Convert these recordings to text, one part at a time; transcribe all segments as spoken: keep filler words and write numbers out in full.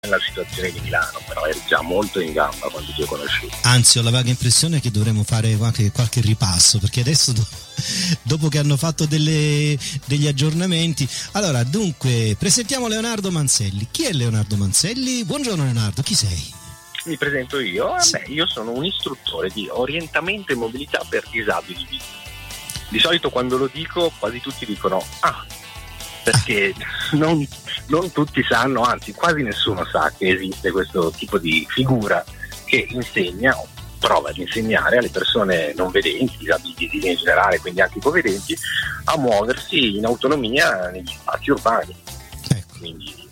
nella situazione di Milano, però eri già molto in gamba quando ti ho conosciuto. Anzi, ho la vaga impressione che dovremmo fare qualche, qualche ripasso, perché adesso do, dopo che hanno fatto delle, degli aggiornamenti. Allora, dunque, presentiamo Leonardo Manzelli. Chi è Leonardo Manzelli? Buongiorno Leonardo, chi sei? Mi presento io, Sì. Beh, io sono un istruttore di orientamento e mobilità per disabili. Di solito quando lo dico quasi tutti dicono ah, perché ah. Non, non tutti sanno, anzi quasi nessuno sa che esiste questo tipo di figura che insegna o prova ad insegnare alle persone non vedenti, disabili visivi in generale, quindi anche ipovedenti, a muoversi in autonomia negli spazi urbani. Ecco. Quindi,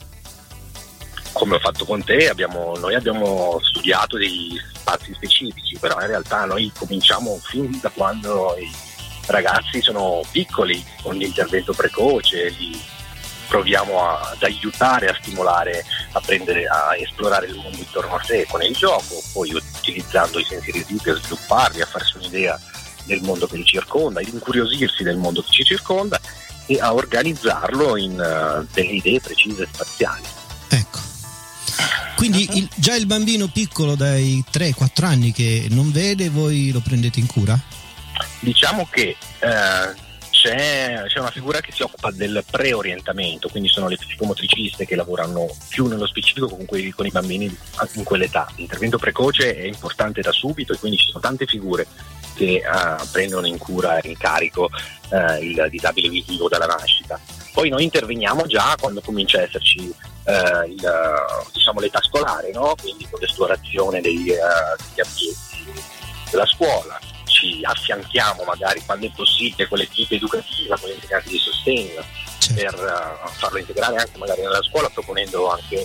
come ho fatto con te, abbiamo, noi abbiamo studiato degli spazi specifici, però in realtà noi cominciamo fin da quando i ragazzi sono piccoli, con l'intervento precoce, li proviamo a, ad aiutare, a stimolare, a prendere, a esplorare il mondo intorno a sé con il gioco, poi utilizzando i sensi visivi per svilupparli, a farsi un'idea del mondo che li circonda, ad incuriosirsi del mondo che ci circonda e a organizzarlo in uh, delle idee precise spaziali. Ecco. Quindi il, già il bambino piccolo dai tre quattro anni che non vede, voi lo prendete in cura? Diciamo che eh, c'è, c'è una figura che si occupa del preorientamento, quindi sono le psicomotriciste che lavorano più nello specifico con, quei, con i bambini in quell'età. L'intervento precoce è importante da subito e quindi ci sono tante figure che uh, prendono in cura e in carico uh, il disabile visivo dalla nascita. Poi noi interveniamo già quando comincia a esserci uh, il, uh, diciamo l'età scolare, no? Quindi con l'esplorazione degli, uh, degli ambienti della scuola. Ci affianchiamo magari quando è possibile con l'equipe educativa, con gli insegnanti di sostegno, certo, per uh, farlo integrare anche magari nella scuola, proponendo anche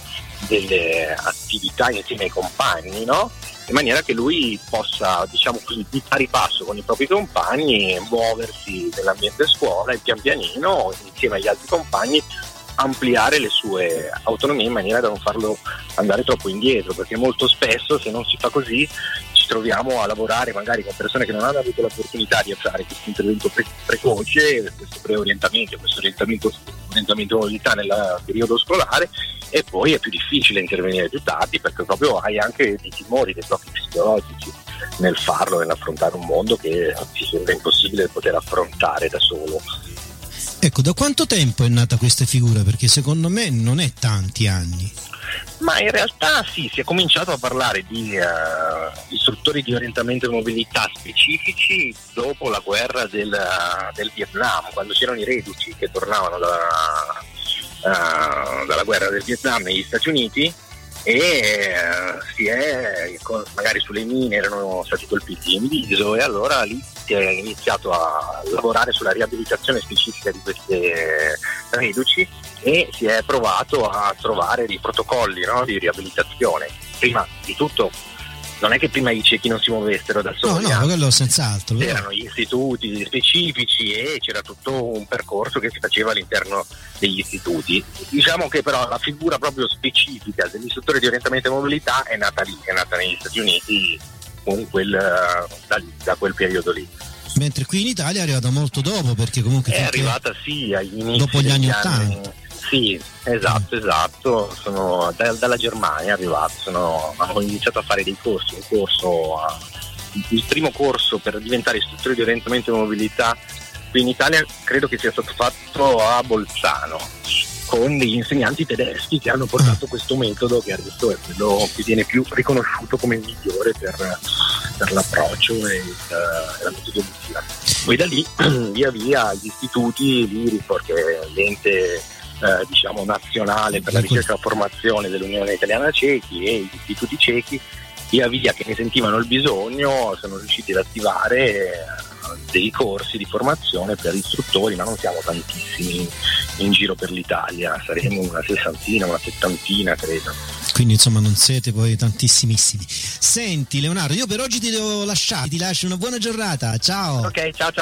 delle attività insieme ai compagni, no? In maniera che lui possa, diciamo così, di pari passo con i propri compagni, muoversi nell'ambiente scuola e pian pianino, insieme agli altri compagni, ampliare le sue autonomie in maniera da non farlo andare troppo indietro, perché molto spesso se non si fa così ci troviamo a lavorare magari con persone che non hanno avuto l'opportunità di fare questo intervento pre- precoce, questo preorientamento, questo orientamento, orientamento mobilità nel periodo scolare, e poi è più difficile intervenire più tardi perché proprio hai anche dei timori, dei blocchi psicologici nel farlo, nell'affrontare un mondo che ti sembra impossibile poter affrontare da solo. Ecco, da quanto tempo è nata questa figura? Perché secondo me non è tanti anni. Ma in realtà sì, si è cominciato a parlare di uh, istruttori di orientamento e mobilità specifici dopo la guerra del, uh, del Vietnam, quando c'erano i reduci che tornavano da, uh, dalla guerra del Vietnam negli Stati Uniti e uh, si è, magari sulle mine erano stati colpiti in viso, e allora lì si è iniziato a lavorare sulla riabilitazione specifica di queste reduci e si è provato a trovare dei protocolli, no, di riabilitazione. Prima di tutto non è che prima i ciechi non si muovessero da soli, no, no, quello senz'altro. C'erano gli istituti specifici e c'era tutto un percorso che si faceva all'interno degli istituti. Diciamo che però la figura proprio specifica dell'istruttore di orientamento e mobilità è nata lì, è nata negli Stati Uniti con quel, da, da quel periodo lì. Mentre qui in Italia è arrivata molto dopo, perché comunque è arrivata sì agli inizi dopo gli anni anni ottanta. Sì, esatto, esatto. Sono da, dalla Germania è arrivato. Sono, ho iniziato a fare dei corsi, un corso, a, il primo corso per diventare istruttore di orientamento e mobilità qui in Italia credo che sia stato fatto a Bolzano con degli insegnanti tedeschi che hanno portato questo metodo che adesso è quello che viene più riconosciuto come il migliore per, per l'approccio e il, la metodologia. Poi da lì via via gli istituti lì, perché l'ente eh, diciamo nazionale per la ricerca e la formazione dell'Unione Italiana Cechi e gli istituti cechi via via che ne sentivano il bisogno sono riusciti ad attivare dei corsi di formazione per istruttori, ma non siamo tantissimi in giro per l'Italia, saremo una sessantina, una settantina credo. Quindi insomma non siete poi tantissimissimi. Senti Leonardo, io per oggi ti devo lasciare, ti lascio una buona giornata, ciao. Ok, ciao ciao.